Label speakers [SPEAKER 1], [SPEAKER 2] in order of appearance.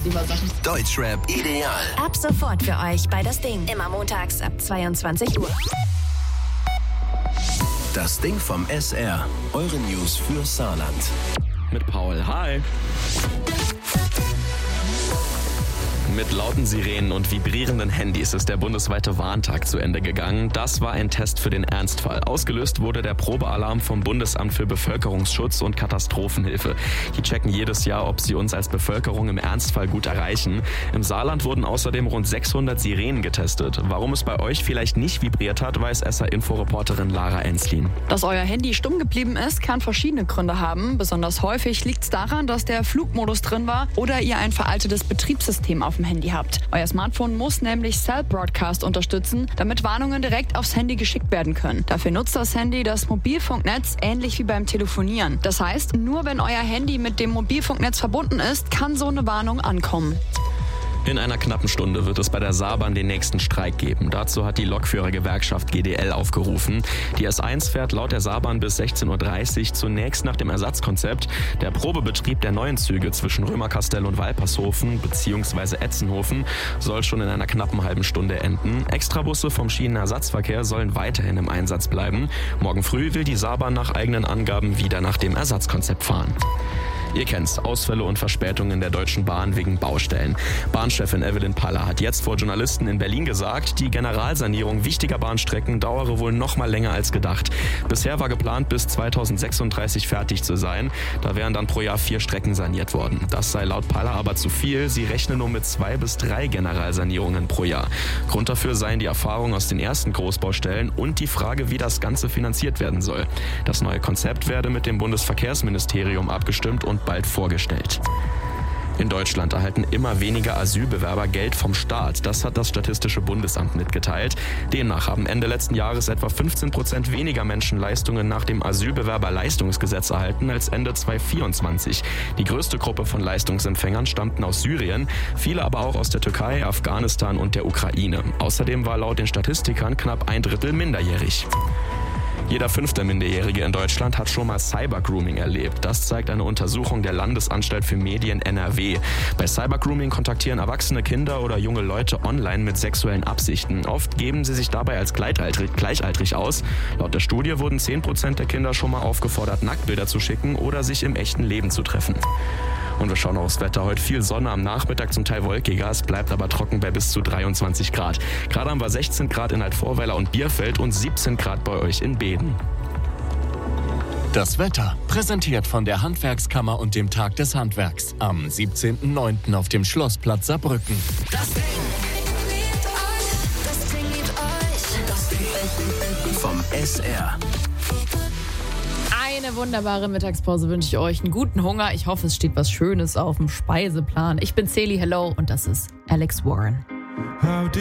[SPEAKER 1] lieber Sachen.
[SPEAKER 2] Deutschrap ideal.
[SPEAKER 3] Ab sofort für euch bei Das Ding. Immer montags ab 22 Uhr.
[SPEAKER 2] Das Ding vom SR. Eure News für Saarland.
[SPEAKER 4] Mit Paul. Hi. Mit lauten Sirenen und vibrierenden Handys ist der bundesweite Warntag zu Ende gegangen. Das war ein Test für den Ernstfall. Ausgelöst wurde der Probealarm vom Bundesamt für Bevölkerungsschutz und Katastrophenhilfe. Die checken jedes Jahr, ob sie uns als Bevölkerung im Ernstfall gut erreichen. Im Saarland wurden außerdem rund 600 Sirenen getestet. Warum es bei euch vielleicht nicht vibriert hat, weiß SR-Info-Reporterin Lara Enslin.
[SPEAKER 1] Dass euer Handy stumm geblieben ist, kann verschiedene Gründe haben. Besonders häufig liegt es daran, dass der Flugmodus drin war oder ihr ein veraltetes Betriebssystem auf dem Handy habt. Euer Smartphone muss nämlich Cell Broadcast unterstützen, damit Warnungen direkt aufs Handy geschickt werden können. Dafür nutzt das Handy das Mobilfunknetz ähnlich wie beim Telefonieren. Das heißt, nur wenn euer Handy mit dem Mobilfunknetz verbunden ist, kann so eine Warnung ankommen.
[SPEAKER 4] In einer knappen Stunde wird es bei der Saarbahn den nächsten Streik geben. Dazu hat die Lokführergewerkschaft GDL aufgerufen. Die S1 fährt laut der Saarbahn bis 16.30 Uhr zunächst nach dem Ersatzkonzept. Der Probebetrieb der neuen Züge zwischen Römerkastell und Walpershofen bzw. Etzenhofen soll schon in einer knappen halben Stunde enden. Extrabusse vom Schienenersatzverkehr sollen weiterhin im Einsatz bleiben. Morgen früh will die Saarbahn nach eigenen Angaben wieder nach dem Ersatzkonzept fahren. Ihr kennt's, Ausfälle und Verspätungen der Deutschen Bahn wegen Baustellen. Bahnchefin Evelyn Paller hat jetzt vor Journalisten in Berlin gesagt, die Generalsanierung wichtiger Bahnstrecken dauere wohl noch mal länger als gedacht. Bisher war geplant, bis 2036 fertig zu sein. Da wären dann pro Jahr 4 Strecken saniert worden. Das sei laut Paller aber zu viel. Sie rechne nur mit 2 bis 3 Generalsanierungen pro Jahr. Grund dafür seien die Erfahrungen aus den ersten Großbaustellen und die Frage, wie das Ganze finanziert werden soll. Das neue Konzept werde mit dem Bundesverkehrsministerium abgestimmt und bald vorgestellt. In Deutschland erhalten immer weniger Asylbewerber Geld vom Staat. Das hat das Statistische Bundesamt mitgeteilt. Demnach haben Ende letzten Jahres etwa 15% weniger Menschen Leistungen nach dem Asylbewerberleistungsgesetz erhalten als Ende 2024. Die größte Gruppe von Leistungsempfängern stammten aus Syrien, viele aber auch aus der Türkei, Afghanistan und der Ukraine. Außerdem war laut den Statistikern knapp 1/3 minderjährig. Jeder 5. Minderjährige in Deutschland hat schon mal Cybergrooming erlebt. Das zeigt eine Untersuchung der Landesanstalt für Medien NRW. Bei Cybergrooming kontaktieren erwachsene Kinder oder junge Leute online mit sexuellen Absichten. Oft geben sie sich dabei als gleichaltrig aus. Laut der Studie wurden 10% der Kinder schon mal aufgefordert, Nacktbilder zu schicken oder sich im echten Leben zu treffen. Und wir schauen aufs Wetter. Heute viel Sonne, am Nachmittag zum Teil wolkiger. Es bleibt aber trocken bei bis zu 23 Grad. Gerade haben wir 16 Grad in Altvorweiler und Bierfeld und 17 Grad bei euch in Beeden.
[SPEAKER 5] Das Wetter, präsentiert von der Handwerkskammer und dem Tag des Handwerks. Am 17.09. auf dem Schlossplatz Saarbrücken.
[SPEAKER 2] Das Ding vom SR.
[SPEAKER 6] Eine wunderbare Mittagspause wünsche ich euch. Einen guten Hunger. Ich hoffe, es steht was Schönes auf dem Speiseplan. Ich bin Celi, hello, und das ist Alex Warren.